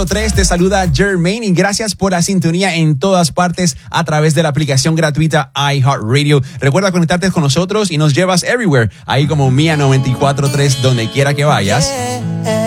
94.3, te saluda Jermaine y gracias por la sintonía en todas partes a través de la aplicación gratuita iHeartRadio. Recuerda conectarte con nosotros y nos llevas everywhere, ahí como Mía 94.3, donde quiera que vayas.